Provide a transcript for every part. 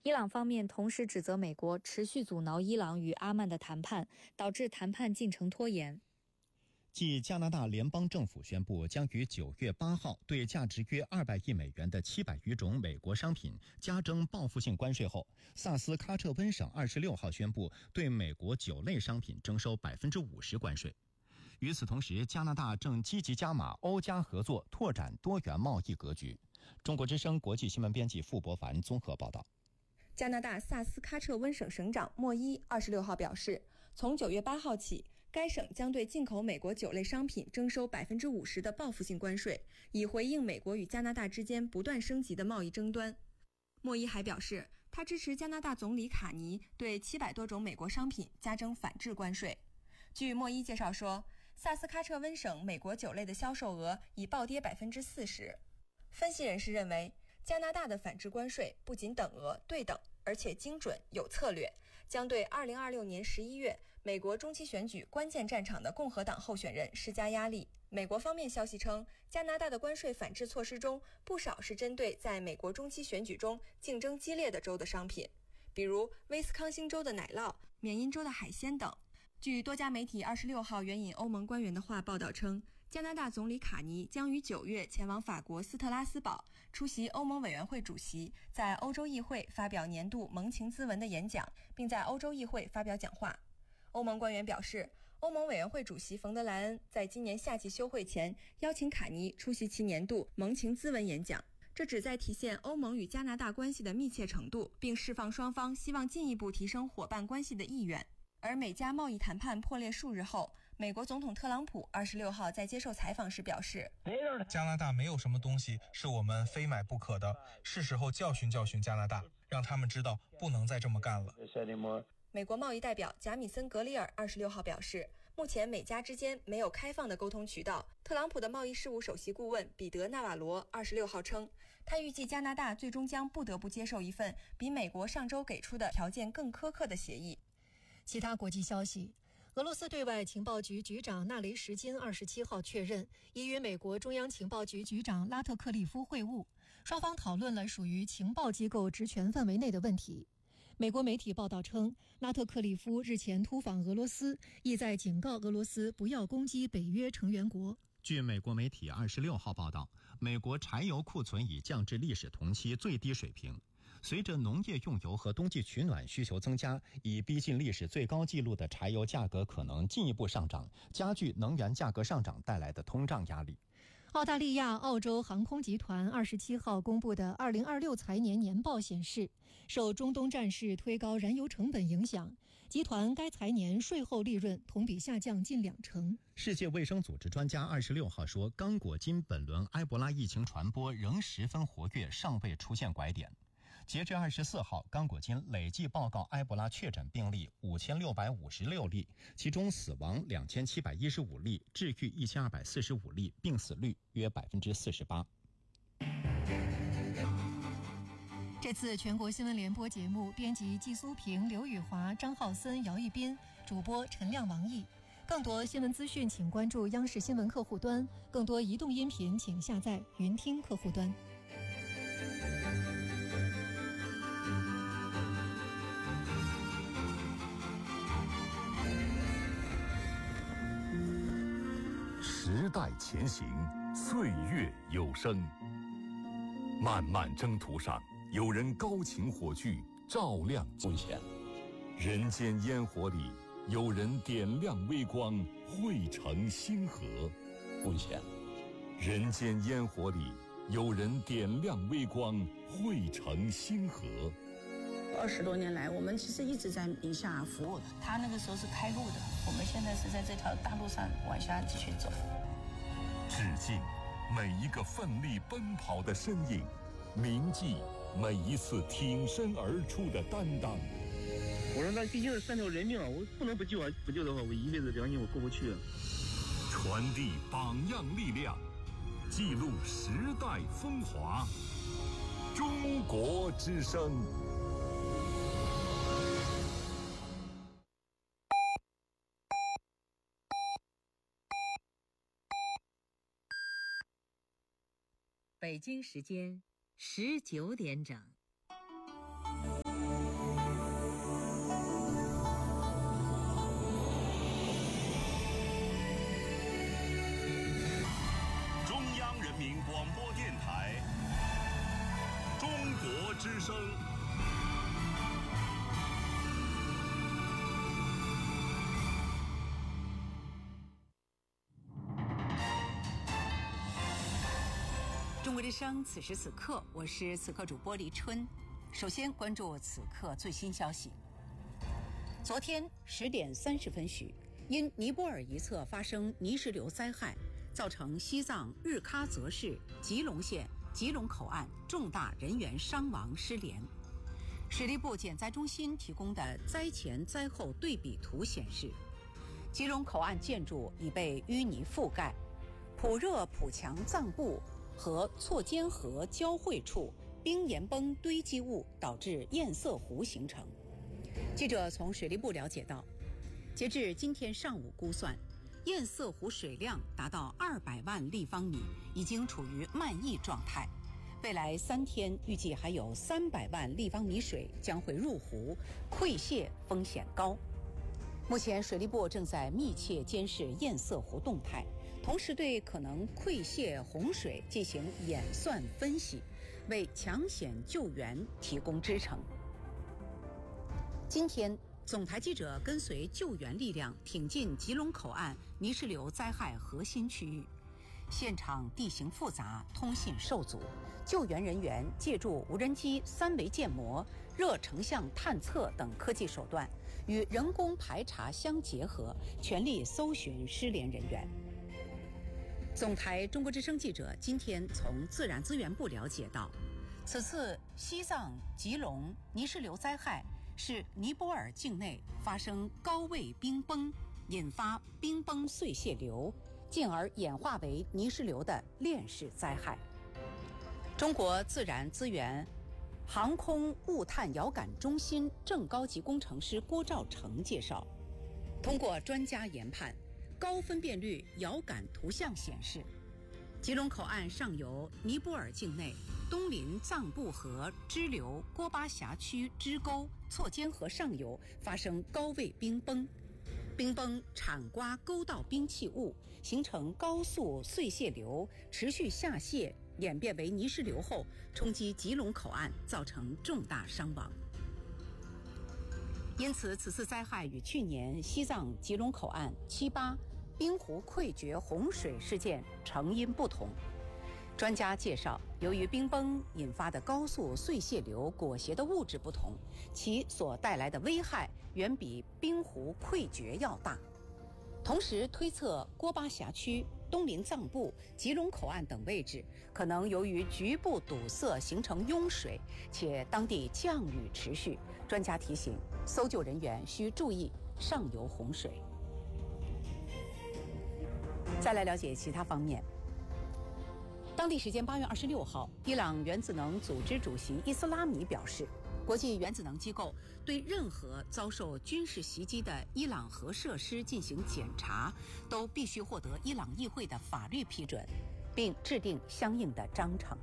伊朗方面同时指责美国持续阻挠伊朗与阿曼的谈判，导致谈判进程拖延。 继加拿大联邦政府宣布将于9月8号对价值约200亿美元的700余种美国商品加征报复性关税后，萨斯喀彻温省26号宣布对美国酒类商品征收50%关税。与此同时，加拿大正积极加码欧加合作，拓展多元贸易格局。中国之声国际新闻编辑傅博凡综合报道。 加拿大萨斯喀彻温省省长莫伊26号表示，从9月8号起，该省将对进口美国酒类商品征收50%的报复性关税，以回应美国与加拿大之间不断升级的贸易争端。莫伊还表示，他支持加拿大总理卡尼对700多种美国商品加征反制关税。据莫伊介绍说，萨斯喀彻温省美国酒类的销售额已暴跌40%。分析人士认为，加拿大的反制关税不仅等额对等，而且精准有策略，将对2026年11月美国中期选举关键战场的共和党候选人施加压力。美国方面消息称，加拿大的关税反制措施中不少是针对在美国中期选举中竞争激烈的州的商品，比如威斯康星州的奶酪、缅因州的海鲜等。据多家媒体26号援引欧盟官员的话报道称，加拿大总理卡尼将于9月前往法国斯特拉斯堡出席欧盟委员会主席在欧洲议会发表年度盟情咨文的演讲，并在欧洲议会发表讲话。欧盟官员表示，欧盟委员会主席冯德莱恩在今年夏季休会前邀请卡尼出席其年度盟情咨文演讲，这旨在体现欧盟与加拿大关系的密切程度，并释放双方希望进一步提升伙伴关系的意愿。而美加贸易谈判破裂数日后，美国总统特朗普26号在接受采访时表示， 加拿大没有什么东西是我们非买不可的，是时候教训教训加拿大，让他们知道不能再这么干了。 美国贸易代表贾米森·格里尔26号表示，目前美加之间没有开放的沟通渠道。特朗普的贸易事务首席顾问彼得·纳瓦罗26号称，他预计加拿大最终将不得不接受一份比美国上周给出的条件更苛刻的协议。 其他国际消息，俄罗斯对外情报局局长纳雷什金27号确认，已与美国中央情报局局长拉特克利夫会晤，双方讨论了属于情报机构职权范围内的问题。美国媒体报道称，拉特克利夫日前突访俄罗斯，意在警告俄罗斯不要攻击北约成员国。 据美国媒体26号报道，美国柴油库存已降至历史同期最低水平。随着农业用油和冬季取暖需求增加，已逼近历史最高纪录的柴油价格可能进一步上涨，加剧能源价格上涨带来的通胀压力。 澳大利亚澳洲航空集团27号公布的2026财年年报显示，受中东战事推高燃油成本影响，集团该财年税后利润同比下降近20%。 世界卫生组织专家26号说，刚果金本轮埃博拉疫情传播仍十分活跃，尚未出现拐点。截至24号，刚果金累计报告埃博拉确诊病例5656例，其中死亡2715例，治愈1245例，病死率约48%。 这次全国新闻联播节目，编辑季苏平、刘宇华、张浩森、姚一斌，主播陈亮、王毅。更多新闻资讯，请关注央视新闻客户端；更多移动音频，请下载云听客户端。 时代前行，岁月有声。漫漫征途上，有人高擎火炬，照亮贡献； 人间烟火里，有人点亮微光，汇成星河。 贡献； 人间烟火里，有人点亮微光，汇成星河。 20多年来，我们其实一直在宁夏服务的。他那个时候是开路的，我们现在是在这条大路上往下继续走。 致敬每一个奋力奔跑的身影，铭记每一次挺身而出的担当。 我说那毕竟是3条人命啊，我不能不救啊！不救的话，我一辈子良心我过不去啊。 传递榜样力量，记录时代风华。中国之声。 北京时间19点整。 之声。 中国之声，此时此刻，我是此刻主播李春。首先关注此刻最新消息。昨天10点30分许，因尼泊尔一侧发生泥石流灾害，造成西藏日喀则市吉隆县吉隆口岸重大人员伤亡失联。水利部减灾中心提供的灾前灾后对比图显示，吉隆口岸建筑已被淤泥覆盖，普热普强藏布和错间河交汇处冰岩崩堆积物导致堰塞湖形成。记者从水利部了解到，截至今天上午估算，堰塞湖水量达到200万立方米，已经处于漫溢状态。未来3天预计还有300万立方米水将会入湖，溃泄风险高。目前水利部正在密切监视堰塞湖动态，同时对可能溃泄洪水进行演算分析，为抢险救援提供支撑。今天，总台记者跟随救援力量挺进吉隆口岸泥石流灾害核心区域，现场地形复杂，通信受阻，救援人员借助无人机3维建模、热成像探测等科技手段，与人工排查相结合，全力搜寻失联人员。总台中国之声记者今天从自然资源部了解到，此次西藏吉隆泥石流灾害是尼泊尔境内发生高位冰崩，引发冰崩碎屑流，进而演化为泥石流的链式灾害。中国自然资源航空物探遥感中心正高级工程师郭兆成介绍，通过专家研判，高分辨率遥感图像显示，吉隆口岸上游尼泊尔境内东临藏布河支流郭巴峡区支沟错间河上游发生高位冰崩，冰崩铲刮沟道冰气物，形成高速碎屑流，持续下泄，演变为泥石流后冲击吉隆口岸，造成重大伤亡。因此，此次灾害与去年西藏吉隆口岸7·8冰湖溃决洪水事件成因不同。专家介绍，由于冰崩引发的高速碎屑流裹挟的物质不同，其所带来的危害远比冰湖溃决要大。同时推测，郭巴峡区、东临藏布、吉隆口岸等位置可能由于局部堵塞形成拥水，且当地降雨持续。专家提醒，搜救人员需注意上游洪水。再来了解其他方面。当地时间8月26号，伊朗原子能组织主席伊斯拉米表示，国际原子能机构对任何遭受军事袭击的伊朗核设施进行检查，都必须获得伊朗议会的法律批准，并制定相应的章程。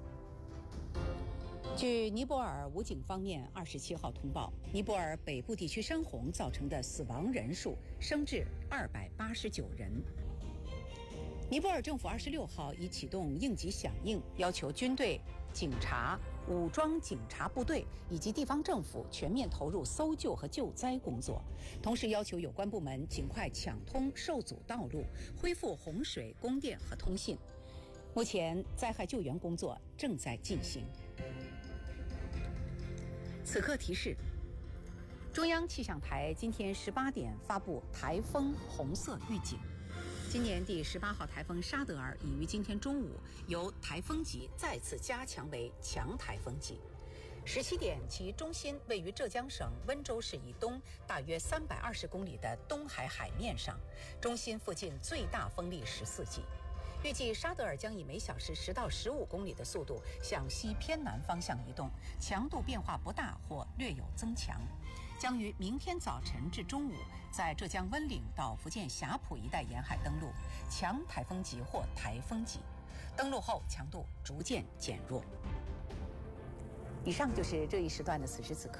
据尼泊尔武警方面27号通报，尼泊尔北部地区山洪造成的死亡人数升至289人。尼泊尔政府26号已启动应急响应，要求军队、警察、武装警察部队以及地方政府全面投入搜救和救灾工作，同时要求有关部门尽快抢通受阻道路，恢复洪水、供电和通信。目前，灾害救援工作正在进行。此刻提示：中央气象台今天18点发布台风红色预警。今年第18号台风沙德尔已于今天中午由台风级再次加强为强台风级。17点，其中心位于浙江省温州市以东大约320公里的东海海面上，中心附近最大风力14级。预计沙德尔将以每小时10到15公里的速度向西偏南方向移动，强度变化不大或略有增强，将于明天早晨至中午在浙江温岭到福建霞浦一带沿海登陆，强台风级或台风级。登陆后强度逐渐减弱。以上就是这一时段的此时此刻